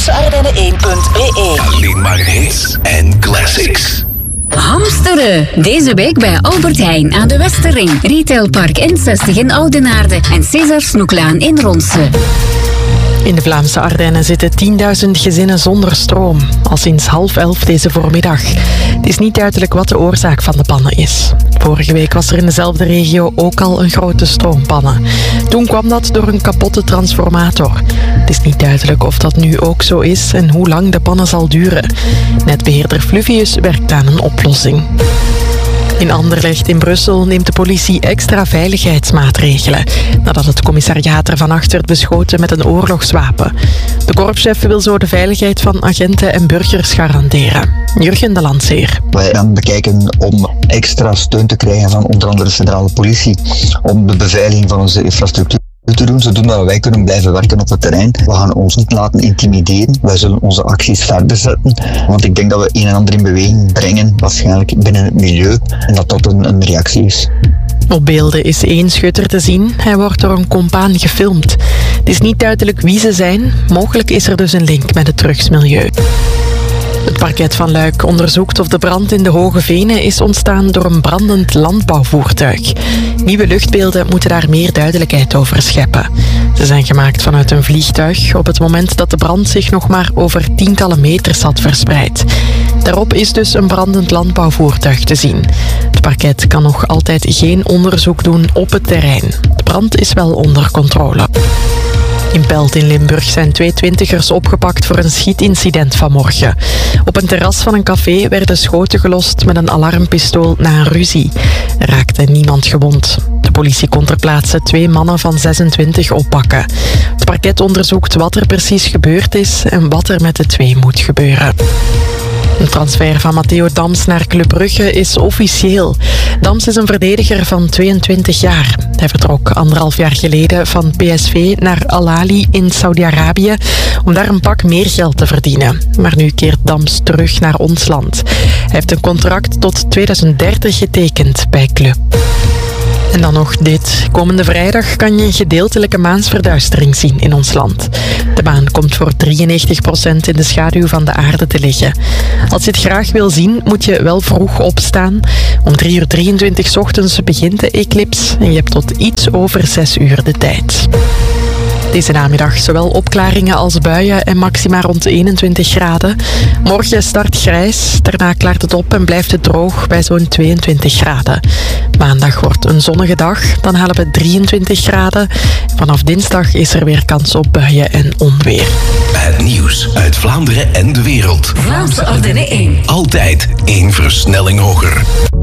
VlaamseArdenne1.be. Alleen maar hits en classics. Hamsteren. Deze week bij Albert Heijn aan de Westerring. Retailpark N60 in Oudenaarde en César Snoeklaan in Ronse. In de Vlaamse Ardennen zitten 10.000 gezinnen zonder stroom. Al sinds 10:30 deze voormiddag. Het is niet duidelijk wat de oorzaak van de pannen is. Vorige week was er in dezelfde regio ook al een grote stroompanne. Toen kwam dat door een kapotte transformator. Het is niet duidelijk of dat nu ook zo is en hoe lang de pannen zal duren. Netbeheerder Fluvius werkt aan een oplossing. In Anderlecht in Brussel neemt de politie extra veiligheidsmaatregelen nadat het commissariaat er vannacht werd beschoten met een oorlogswapen. De korpschef wil zo de veiligheid van agenten en burgers garanderen. Jurgen de Landseer. Wij gaan bekijken om extra steun te krijgen van onder andere de federale politie om de beveiliging van onze infrastructuur te doen, zodat wij kunnen blijven werken op het terrein. We gaan ons niet laten intimideren. Wij zullen onze acties verder zetten, want ik denk dat we een en ander in beweging brengen, waarschijnlijk binnen het milieu, en dat dat een reactie is. Op beelden is 1 schutter te zien. Hij wordt door een compaan gefilmd. Het is niet duidelijk wie ze zijn. Mogelijk is er dus een link met het drugsmilieu. Het parket van Luik onderzoekt of de brand in de Hoge Venen is ontstaan door een brandend landbouwvoertuig. Nieuwe luchtbeelden moeten daar meer duidelijkheid over scheppen. Ze zijn gemaakt vanuit een vliegtuig op het moment dat de brand zich nog maar over tientallen meters had verspreid. Daarop is dus een brandend landbouwvoertuig te zien. Het parket kan nog altijd geen onderzoek doen op het terrein. De brand is wel onder controle. In Pelt in Limburg zijn 2 twintigers opgepakt voor een schietincident vanmorgen. Op een terras van een café werden schoten gelost met een alarmpistool na een ruzie. Er raakte niemand gewond. De politie kon ter plaatse 2 mannen van 26 oppakken. Het parket onderzoekt wat er precies gebeurd is en wat er met de 2 moet gebeuren. Een transfer van Matteo Dams naar Club Brugge is officieel. Dams is een verdediger van 22 jaar. Hij vertrok 1,5 jaar geleden van PSV naar Al Ahly in Saudi-Arabië om daar een pak meer geld te verdienen. Maar nu keert Dams terug naar ons land. Hij heeft een contract tot 2030 getekend bij Club. En dan nog dit. Komende vrijdag kan je een gedeeltelijke maansverduistering zien in ons land. De maan komt voor 93% in de schaduw van de aarde te liggen. Als je het graag wil zien, moet je wel vroeg opstaan. Om 3:23 's ochtends begint de eclips en je hebt tot iets over 6 uur de tijd. Deze namiddag zowel opklaringen als buien en maxima rond 21 graden. Morgen start grijs, daarna klaart het op en blijft het droog bij zo'n 22 graden. Maandag wordt een zonnige dag, dan halen we 23 graden. Vanaf dinsdag is er weer kans op buien en onweer. Het nieuws uit Vlaanderen en de wereld. Vlaamse Ardennen 1. Altijd 1 versnelling hoger.